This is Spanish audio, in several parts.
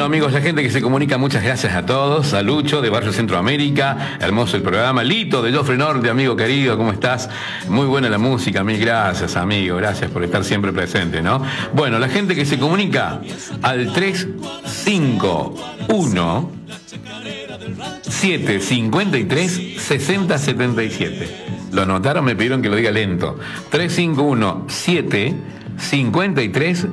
Bueno, amigos, la gente que se comunica, muchas gracias a todos. A Lucho, de Barrio Centroamérica, hermoso el programa. Lito, de Joffre Norte, amigo querido, ¿cómo estás? Muy buena la música, mil gracias, amigo, gracias por estar siempre presente, ¿no? Bueno, la gente que se comunica al 351 753 6077. Lo notaron, me pidieron que lo diga lento. 351 753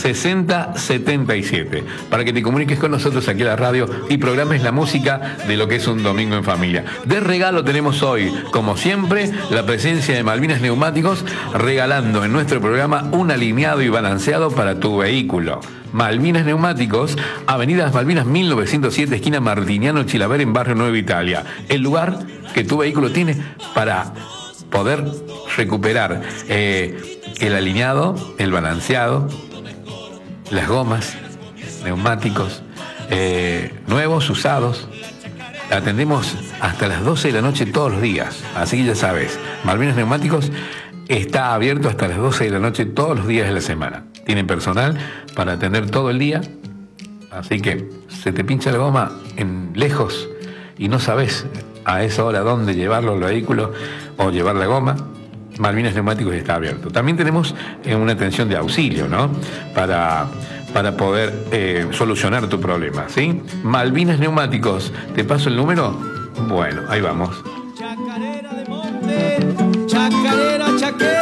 6077, para que te comuniques con nosotros aquí a la radio y programes la música de lo que es un domingo en familia. De regalo tenemos hoy, como siempre, la presencia de Malvinas Neumáticos, regalando en nuestro programa un alineado y balanceado para tu vehículo. Malvinas Neumáticos, Avenida Malvinas 1907, esquina Martiniano Chilaver, en Barrio Nueva Italia. El lugar que tu vehículo tiene para poder recuperar el alineado, el balanceado, las gomas, neumáticos, nuevos, usados. Atendemos hasta las 12 de la noche todos los días, así que ya sabes, Malvinas Neumáticos está abierto hasta las 12 de la noche todos los días de la semana. Tienen personal para atender todo el día, así que se te pincha la goma en lejos y no sabes a esa hora dónde llevarlo al vehículo o llevar la goma. Malvinas Neumáticos está abierto. También tenemos una atención de auxilio, ¿no? Para poder solucionar tu problema, ¿sí? Malvinas Neumáticos, ¿te paso el número? Bueno, ahí vamos. Chacarera de monte, chacarera chaqueña.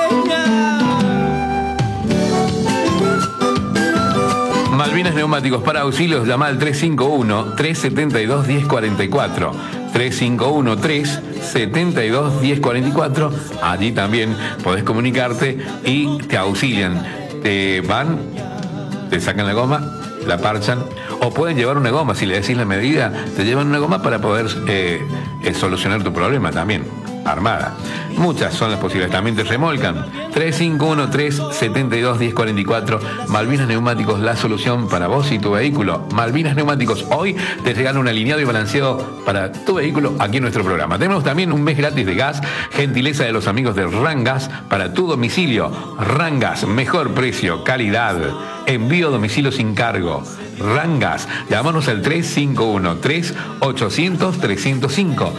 Malvinas Neumáticos, para auxilios, llama al 351-372-1044. 351-372-1044. Allí también podés comunicarte y te auxilian. Te sacan la goma, la parchan, o pueden llevar una goma. Si le decís la medida, te llevan una goma para poder solucionar tu problema también. Armada. Muchas son las posibilidades. También te remolcan. 351-372-1044. Malvinas Neumáticos, la solución para vos y tu vehículo. Malvinas Neumáticos, hoy te regala un alineado y balanceado para tu vehículo aquí en nuestro programa. Tenemos también un mes gratis de gas, gentileza de los amigos de Rangas, para tu domicilio. Rangas, mejor precio, calidad, envío a domicilio sin cargo. Rangas, llámanos al 351-3800-305.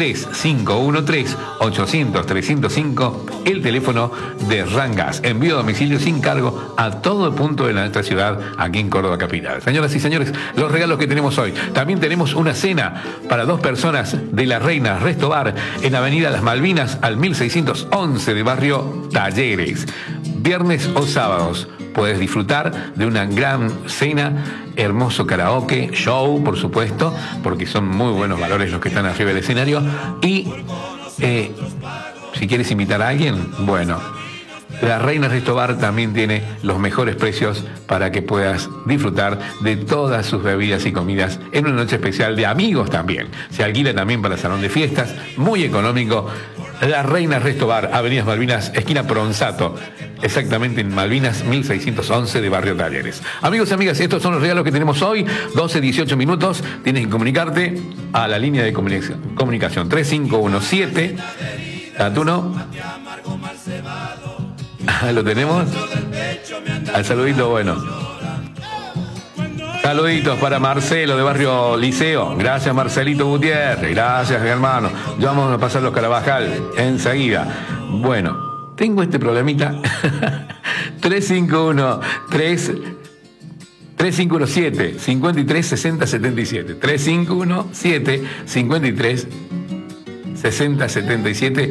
351-3800-305, el teléfono de Rangas. Envío a domicilio sin cargo a todo punto de nuestra ciudad, aquí en Córdoba capital. Señoras y señores, los regalos que tenemos hoy. También tenemos una cena para 2 personas de La Reina Resto Bar, en Avenida Las Malvinas, al 1611 de Barrio Talleres. Viernes o sábados puedes disfrutar de una gran cena, hermoso karaoke, show, por supuesto, porque son muy buenos valores los que están arriba del escenario. Y si quieres invitar a alguien, bueno, La Reina Resto Bar también tiene los mejores precios para que puedas disfrutar de todas sus bebidas y comidas en una noche especial de amigos también. Se alquila también para salón de fiestas, muy económico. La Reina Resto Bar, Avenida Malvinas, esquina Pronsato, exactamente en Malvinas 1611 de Barrio Talleres. Amigos y amigas, estos son los regalos que tenemos hoy. 12-18 minutos. Tienes que comunicarte a la línea de comunicación 3517 Tatuno. ¿Lo tenemos? Al saludito, bueno. Saluditos para Marcelo de Barrio Liceo. Gracias, Marcelito Gutiérrez. Gracias, hermano. Ya vamos a pasar los Carabajal enseguida. Bueno, tengo este problemita. 351-357 53 60 77. 351-7 53 60 77.